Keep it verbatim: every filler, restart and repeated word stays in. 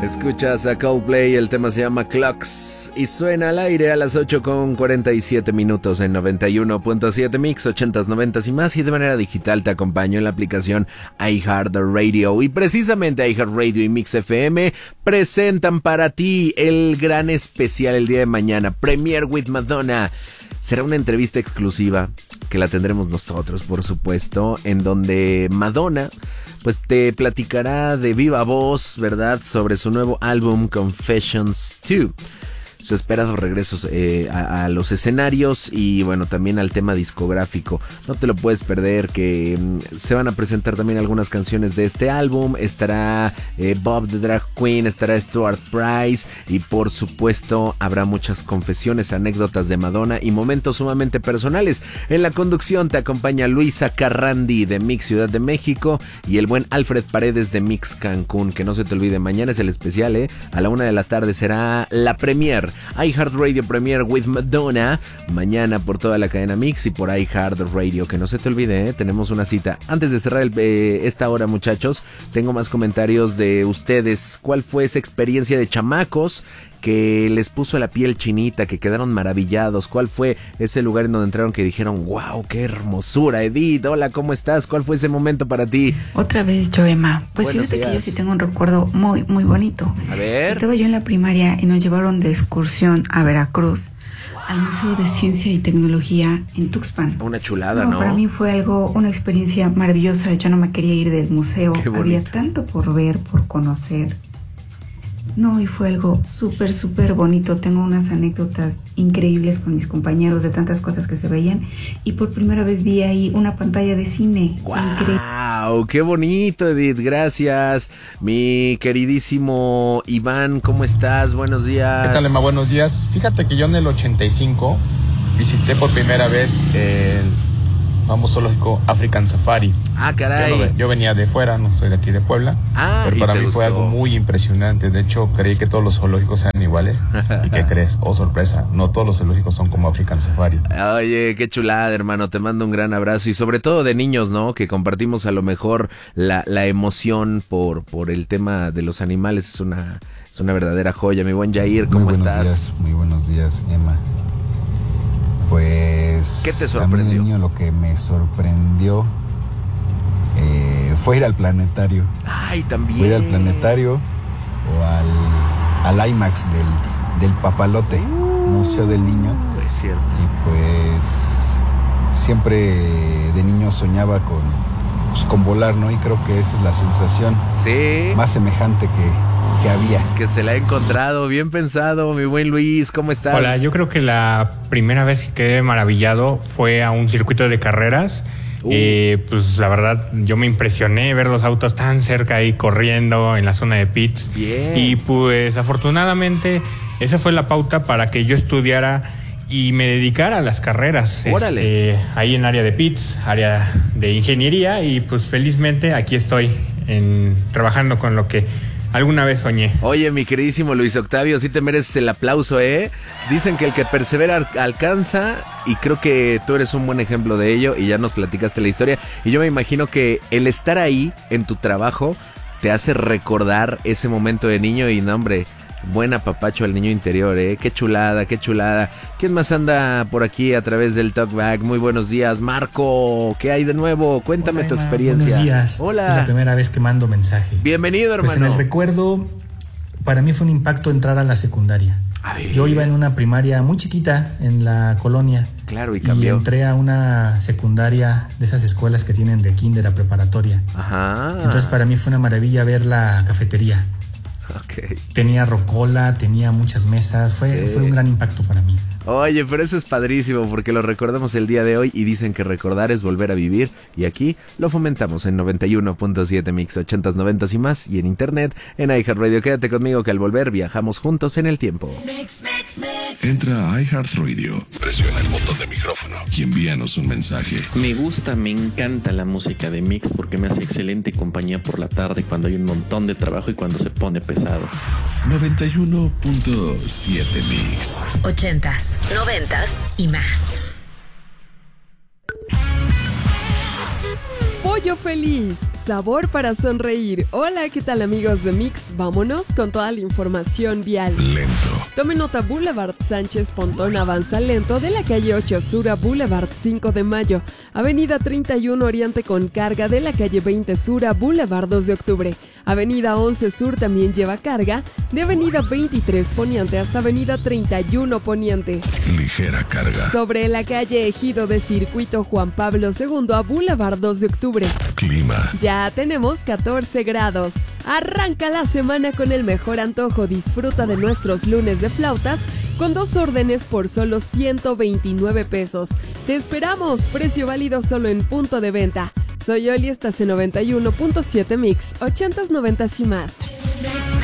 Escuchas a Coldplay, el tema se llama Clocks y suena al aire a las ocho con cuarenta y siete minutos en noventa y uno punto siete Mix, ochentas, noventas y más, y de manera digital te acompaño en la aplicación iHeartRadio. Y precisamente iHeartRadio y Mix F M presentan para ti el gran especial el día de mañana, Premiere with Madonna. Será una entrevista exclusiva que la tendremos nosotros, por supuesto, en donde Madonna pues te platicará de viva voz, ¿verdad?, sobre su nuevo álbum Confessions dos. Su esperado regreso eh, a, a los escenarios y bueno, también al tema discográfico. No te lo puedes perder, que mm, se van a presentar también algunas canciones de este álbum. Estará eh, Bob the Drag Queen, estará Stuart Price y por supuesto habrá muchas confesiones, anécdotas de Madonna y momentos sumamente personales. En la conducción te acompaña Luisa Carrandi de Mix Ciudad de México y el buen Alfred Paredes de Mix Cancún. Que no se te olvide, mañana es el especial, ¿eh? A la una de la tarde será la premiere. iHeartRadio Premiere with Madonna, mañana por toda la cadena Mix y por iHeartRadio. Que no se te olvide, ¿eh? Tenemos una cita. Antes de cerrar el, eh, esta hora, muchachos, tengo más comentarios de ustedes. ¿Cuál fue esa experiencia de chamacos que les puso la piel chinita, que quedaron maravillados? ¿Cuál fue ese lugar en donde entraron que dijeron, wow, qué hermosura? Edith, hola, ¿cómo estás? ¿Cuál fue ese momento para ti? Otra vez yo, Emma. Pues Buenos fíjate días. que yo sí tengo un recuerdo muy, muy bonito. A ver. Estaba yo en la primaria y nos llevaron de excursión a Veracruz, al Museo de Ciencia y Tecnología en Tuxpan. Una chulada, no, ¿no? Para mí fue algo, una experiencia maravillosa. Yo no me quería ir del museo. Qué bonito. Había tanto por ver, por conocer. No, y fue algo súper, súper bonito. Tengo unas anécdotas increíbles con mis compañeros de tantas cosas que se veían. Y por primera vez vi ahí una pantalla de cine. ¡Wow! ¡Qué bonito, Edith! Gracias. Mi queridísimo Iván, ¿cómo estás? Buenos días. ¿Qué tal, Emma? Buenos días. Fíjate que yo en el ochenta y cinco visité por primera vez el famoso zoológico African Safari. Ah, caray. Yo, no, yo venía de fuera, no soy de aquí de Puebla. Ah, pero para mí gustó? fue algo muy impresionante. De hecho, creí que todos los zoológicos eran iguales. ¿Y qué crees? Oh, sorpresa. No todos los zoológicos son como African Safari. Oye, qué chulada, hermano. Te mando un gran abrazo. Y sobre todo de niños, ¿no? Que compartimos a lo mejor la, la emoción por, por el tema de los animales. Es una, es una verdadera joya. Mi buen Jair, ¿cómo muy buenos estás? Días, muy buenos días, Emma. Pues... ¿Qué te A mí sorprendió? de niño lo que me sorprendió eh, fue ir al planetario. Ay, también. Fue ir al planetario o al, al IMAX del, del Papalote, uh, Museo del Niño. Es cierto. Y pues siempre de niño soñaba con, pues, con volar, ¿no? Y creo que esa es la sensación Sí. más semejante que, que había. Que se la he encontrado. Bien pensado, mi buen Luis. ¿Cómo estás? Hola, yo creo que la primera vez que quedé maravillado fue a un circuito de carreras. Uh. Eh, pues la verdad, yo me impresioné ver los autos tan cerca ahí corriendo en la zona de pits. Bien. Y pues afortunadamente esa fue la pauta para que yo estudiara y me dedicara a las carreras. Órale. Este, ahí en área de pits, área de ingeniería, y pues felizmente aquí estoy en, trabajando con lo que alguna vez soñé. Oye, mi queridísimo Luis Octavio, sí te mereces el aplauso, ¿eh? Dicen que el que persevera alcanza, y creo que tú eres un buen ejemplo de ello, y ya nos platicaste la historia. Y yo me imagino que el estar ahí en tu trabajo te hace recordar ese momento de niño y, no, hombre, buen apapacho al niño interior, ¿eh? Qué chulada, qué chulada. ¿Quién más anda por aquí a través del Talkback? Muy buenos días, Marco. ¿Qué hay de nuevo? Cuéntame Hola, tu Emma. experiencia. Buenos días. Hola. Es la primera vez que mando mensaje. Bienvenido, hermano. Pues en el recuerdo, para mí fue un impacto entrar a la secundaria. A ver. Yo iba en una primaria muy chiquita en la colonia. Claro, y Y cambió. entré a una secundaria de esas escuelas que tienen de kinder a preparatoria. Ajá. Entonces para mí fue una maravilla ver la cafetería. Ok. Tenía rocola, tenía muchas mesas. Fue, Sí. fue un gran impacto para mí. Oye, pero eso es padrísimo porque lo recordamos el día de hoy y dicen que recordar es volver a vivir, y aquí lo fomentamos en noventa y uno punto siete Mix, ochentas, noventas y más, y en internet en iHeartRadio. Quédate conmigo que al volver viajamos juntos en el tiempo. Mix, mix, mix. Entra a iHeartRadio, presiona el botón de micrófono y envíanos un mensaje. Me gusta, me encanta la música de Mix porque me hace excelente compañía por la tarde cuando hay un montón de trabajo y cuando se pone pesado. noventa y uno punto siete Mix. Ochentas, noventas y más. Pollo Pollo feliz, sabor para sonreír. Hola, ¿qué tal amigos de Mix? Vámonos con toda la información vial. Lento. Tome nota, Boulevard Sánchez Pontón avanza lento de la calle ocho Sur a Boulevard cinco de Mayo. Avenida treinta y uno Oriente con carga de la calle veinte Sur a Boulevard dos de Octubre. Avenida once Sur también lleva carga de Avenida veintitrés Poniente hasta Avenida treinta y uno Poniente. Ligera carga. Sobre la calle Ejido de Circuito Juan Pablo segundo a Boulevard dos de Octubre. Clima. Ya tenemos catorce grados. Arranca la semana con el mejor antojo. Disfruta de nuestros lunes de flautas con dos órdenes por solo ciento veintinueve pesos. Te esperamos. Precio válido solo en punto de venta. Soy Oli, estás en noventa y uno punto siete Mix, ochentas, noventas y más.